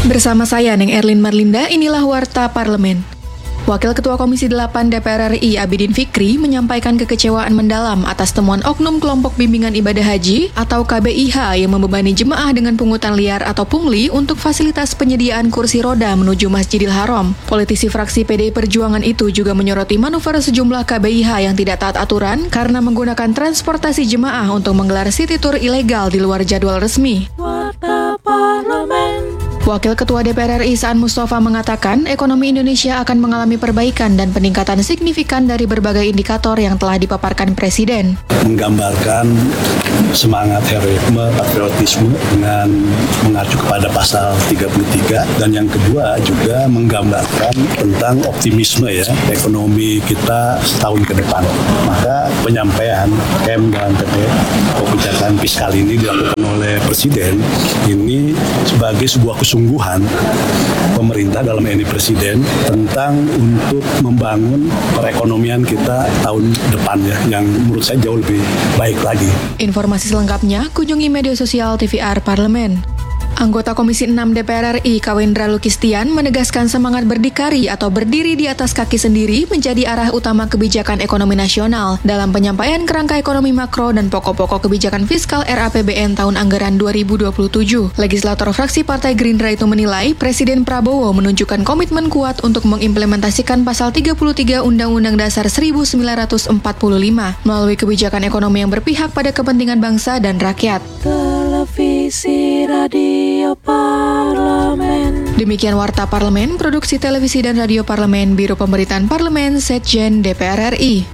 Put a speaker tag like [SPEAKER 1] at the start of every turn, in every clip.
[SPEAKER 1] Bersama saya, Neng Erlin Marlinda, inilah Warta Parlemen. Wakil Ketua Komisi 8 DPR RI Abidin Fikri menyampaikan kekecewaan mendalam atas temuan oknum kelompok bimbingan ibadah haji atau KBIH yang membebani jemaah dengan pungutan liar atau pungli untuk fasilitas penyediaan kursi roda menuju Masjidil Haram. Politisi fraksi PDI Perjuangan itu juga menyoroti manuver sejumlah KBIH yang tidak taat aturan karena menggunakan transportasi jemaah untuk menggelar city tour ilegal di luar jadwal resmi.
[SPEAKER 2] Warta Parlemen.
[SPEAKER 1] Wakil Ketua DPR RI Saan Mustafa mengatakan ekonomi Indonesia akan mengalami perbaikan dan peningkatan signifikan dari berbagai indikator yang telah dipaparkan Presiden.
[SPEAKER 3] Menggambarkan semangat heroisme, patriotisme dengan mengacu kepada pasal 33, dan yang kedua juga menggambarkan tentang optimisme ya ekonomi kita setahun ke depan. Maka penyampaian KEM dan kebijakan fiskal ini dilakukan oleh Presiden ini sebagai sebuah kesungguhan pemerintah dalam ini Presiden tentang untuk membangun perekonomian kita tahun depan ya, yang menurut saya jauh lebih baik lagi.
[SPEAKER 1] Informasi selengkapnya kunjungi media sosial TVR Parlemen. Anggota Komisi 6 DPR RI Kawendra Lukistian menegaskan semangat berdikari atau berdiri di atas kaki sendiri menjadi arah utama kebijakan ekonomi nasional dalam penyampaian kerangka ekonomi makro dan pokok-pokok kebijakan fiskal RAPBN tahun anggaran 2027. Legislator fraksi Partai Gerindra itu menilai Presiden Prabowo menunjukkan komitmen kuat untuk mengimplementasikan pasal 33 Undang-Undang Dasar 1945 melalui kebijakan ekonomi yang berpihak pada kepentingan bangsa dan rakyat.
[SPEAKER 2] Televisi Radio Parlemen.
[SPEAKER 1] Demikian Warta Parlemen, Produksi Televisi dan Radio Parlemen, Biro Pemberitaan Parlemen, Setjen DPR RI.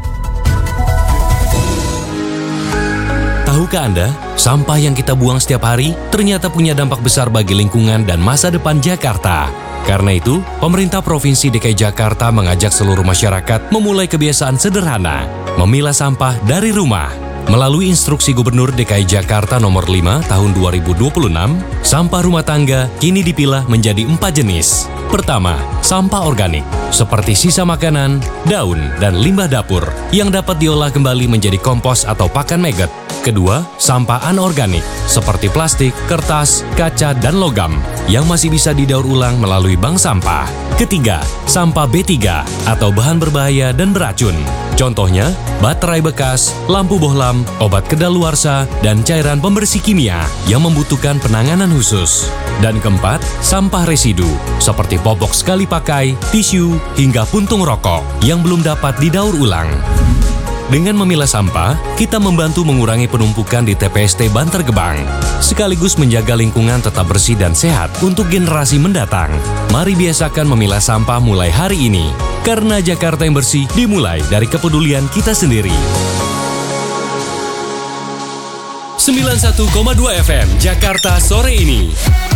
[SPEAKER 4] Tahukah Anda, sampah yang kita buang setiap hari ternyata punya dampak besar bagi lingkungan dan masa depan Jakarta. Karena itu, pemerintah Provinsi DKI Jakarta mengajak seluruh masyarakat memulai kebiasaan sederhana, memilah sampah dari rumah. Melalui instruksi Gubernur DKI Jakarta nomor 5 tahun 2026, sampah rumah tangga kini dipilah menjadi 4 jenis. Pertama, sampah organik, seperti sisa makanan, daun, dan limbah dapur, yang dapat diolah kembali menjadi kompos atau pakan maggot. Kedua, sampah anorganik, seperti plastik, kertas, kaca, dan logam, yang masih bisa didaur ulang melalui bank sampah. Ketiga, sampah B3, atau bahan berbahaya dan beracun. Contohnya, baterai bekas, lampu bohlam, obat kedaluarsa, dan cairan pembersih kimia yang membutuhkan penanganan khusus. Dan keempat, sampah residu, seperti popok sekali pakai, tisu, hingga puntung rokok yang belum dapat didaur ulang. Dengan memilah sampah, kita membantu mengurangi penumpukan di TPST Bantar Gebang, sekaligus menjaga lingkungan tetap bersih dan sehat untuk generasi mendatang. Mari biasakan memilah sampah mulai hari ini, karena Jakarta yang bersih dimulai dari kepedulian kita sendiri. 91,2 FM Jakarta sore ini.